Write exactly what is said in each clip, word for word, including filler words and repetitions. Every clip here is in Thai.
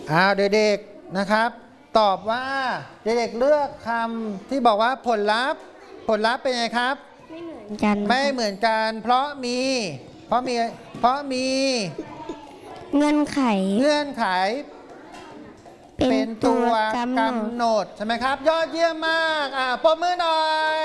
อ้าวเด็กๆนะครับตอบว่าเด็กๆเลือกคำที่บอกว่าผลลัพธ์ผลลัพธ์เป็นไงครับไม่เหมือนกันไม่เหมือนกันเพราะมีเพราะมีเพราะมีเงื่อนไขเงื่อนไขเป็นตัวกำหนดใช่ไหมครับยอดเยี่ยมมากอ่าปรบมือหน่อย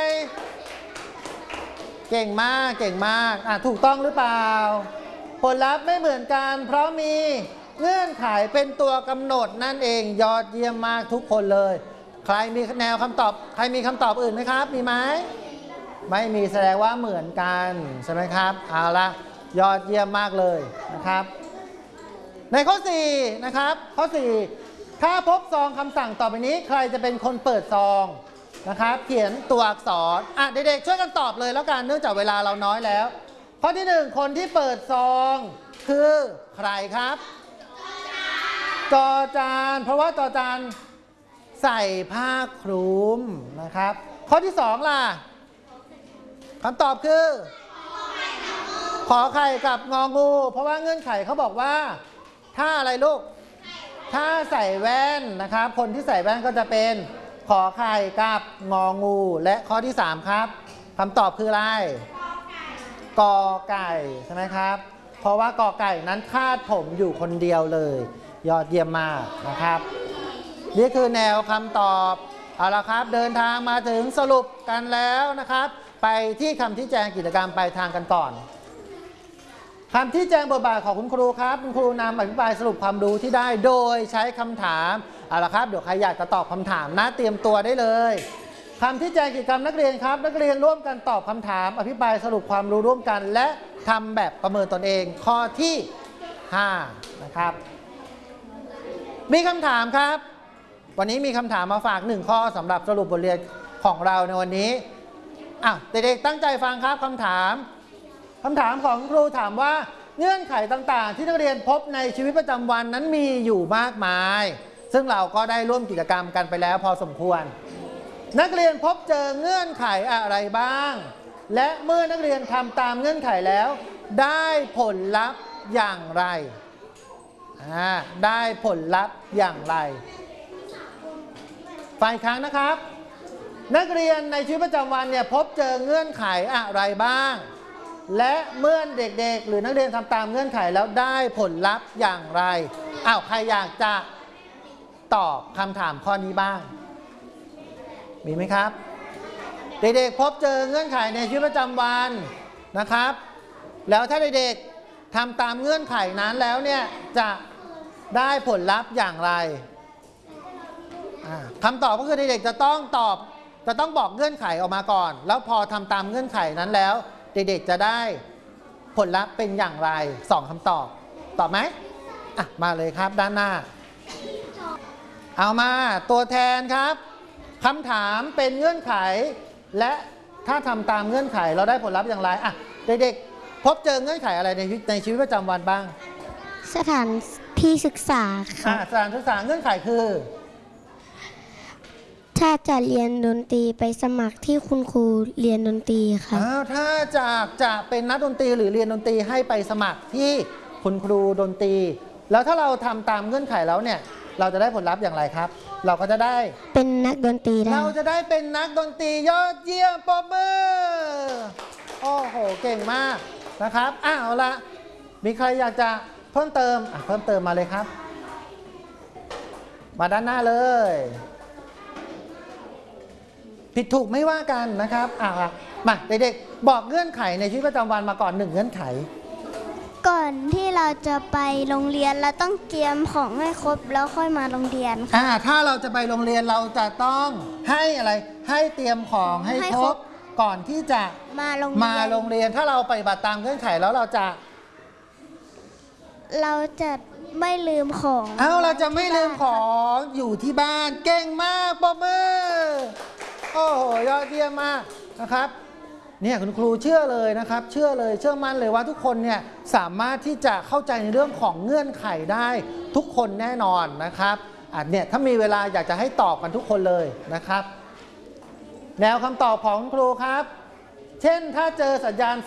เก่งมากเก่งมากอ่ะถูกต้องหรือเปล่าผลลัพธ์ไม่เหมือนกันเพราะมีเงื่อนไขเป็นตัวกำหนดนั่นเองยอดเยี่ยมมากทุกคนเลยใครมีแนวคำตอบใครมีคำตอบอื่นไหมครับมีไหมไม่มีแสดงว่าเหมือนกันใช่ไหมครับเอาละยอดเยี่ยมมากเลยนะครับในข้อสี่นะครับข้อสี่ถ้าพบซองคำสั่งต่อไปนี้ใครจะเป็นคนเปิดซองนะครับเขียนตัวอักษรอ่ะเด็กๆช่วยกันตอบเลยแล้วกันเนื่องจากเวลาเราน้อยแล้วข้อที่หนึ่งคนที่เปิดซองคือใครครับจอจานเพราะว่าจอจานใส่ผ้าคลุมนะครับข้อที่สองล่ะคำตอบคือขอไข่กับงองูเพราะว่าเงื่อนไขเขาบอกว่าถ้าอะไรลูกถ้าใส่แว่นนะครับคนที่ใส่แว่นก็จะเป็นขอไข่กับงองูและข้อที่สามครับคำตอบคืออะไรกอไก่ใช่ไหมครับเพราะว่ากอไก่นั้นคาดผมอยู่คนเดียวเลยยอดเยี่ยมมากนะครับนี่คือแนวคำตอบเอาละครับเดินทางมาถึงสรุปกันแล้วนะครับไปที่คำที่แจงกิจกรรมไปทางกันก่อนคำที่แจงบทบาทของคุณครูครับคุณครูนำอธิบายสรุปความรู้ที่ได้โดยใช้คำถามเอาละครับเดี๋ยวใครอยากจะตอบคำถามนะเตรียมตัวได้เลยคำที่แจงกิจกรรมนักเรียนครับนักเรียนร่วมกันตอบคำถามอธิบายสรุปความรู้ร่วมกันและทำแบบประเมินตนเองข้อที่ห้านะครับมีคำถามครับวันนี้มีคำถามมาฝากหนึ่งข้อสำหรับสรุปบทเรียนของเราในวันนี้อ้าวเด็กๆตั้งใจฟังครับคำถามคำถามของครูถามว่าเงื่อนไขต่างๆที่นักเรียนพบในชีวิตประจำวันนั้นมีอยู่มากมายซึ่งเราก็ได้ร่วมกิจกรรมกันไปแล้วพอสมควรนักเรียนพบเจอเงื่อนไขอะไรบ้างและเมื่อนักเรียนทำตามเงื่อนไขแล้วได้ผลลัพธ์อย่างไรได้ผลลัพธ์อย่างไรฟังอีกครั้งนะครับนักเรียนในชีวิตประจำวันเนี่ยพบเจอเงื่อนไขอะไรบ้างและเมื่อเด็กๆหรือนักเรียนทำตามเงื่อนไขแล้วได้ผลลัพธ์อย่างไรอ้าวใครอยากจะตอบคำถามข้อนี้บ้างมีไหมครับเด็กๆพบเจอเงื่อนไขในชีวิตประจำวันนะครับแล้วถ้าเด็กๆทำตามเงื่อนไขนั้นแล้วเนี่ยจะได้ผลลัพธ์อย่างไรคำตอบก็คือเด็กๆจะต้องตอบจะต้องบอกเงื่อนไขออกมาก่อนแล้วพอทำตามเงื่อนไขนั้นแล้วเด็กๆจะได้ผลลัพธ์เป็นอย่างไรสองคำตอบตอบไหมอ่ะมาเลยครับด้านหน้าเอามาตัวแทนครับคำถามเป็นเงื่อนไขและถ้าทำตามเงื่อนไขเราได้ผลลัพธ์อย่างไรอ่ะเด็กๆพบเจอเงื่อนไขอะไรในในชีวิตประจำวันบ้างสถานที่ศึกษาค่ะสถานศึกษาเงื่อนไขคือถ้าจะเรียนดนตรีไปสมัครที่คุณครูเรียนดนตรีค่ะถ้าจากจะเป็นนักดนตรีหรือเรียนดนตรีให้ไปสมัครที่คุณครูดนตรีแล้วถ้าเราทำตามเงื่อนไขแล้วเนี่ยเราจะได้ผลลัพธ์อย่างไรครับเราก็จะได้เป็นนักดนตรีได้เราจะได้เป็นนักดนตรียอดเยี่ยมปรบมือโอ้โหเก่งมากนะครับอ้าวละมีใครอยากจะเพิ่มเติมเพิ่มเติมมาเลยครับมาด้านหน้าเลยผิดถูกไม่ว่ากันนะครับอ่ะมาเด็กๆบอกเงื่อนไขในชีวิตประจำวันมาก่อนหนึ่งเงื่อนไขก่อนที่เราจะไปโรงเรียนเราต้องเตรียมของให้ครบแล้วค่อยมาโรงเรียนอ่าถ้าเราจะไปโรงเรียนเราจะต้องให้อะไรให้เตรียมของให้ครบก่อนที่จะมาโรงมาโรงเรียนถ้าเราปฏิบัติตามเงื่อนไขแล้วเราจะเราจะไม่ลืมของเอ้าเราจะไม่ลืมของอยู่ที่บ้านเก่งมากปรบมือโอ้โหยอดเยี่ยมมากนะครับเนี่ยคุณครูเชื่อเลยนะครับเชื่อเลยเชื่อมั่นเลยว่าทุกคนเนี่ยสามารถที่จะเข้าใจในเรื่องของเงื่อนไขได้ทุกคนแน่นอนนะครับอ่ะเนี่ยถ้ามีเวลาอยากจะให้ตอบกันทุกคนเลยนะครับแนวคำตอบของคุณครูครับเช่นถ้าเจอสัญญาณ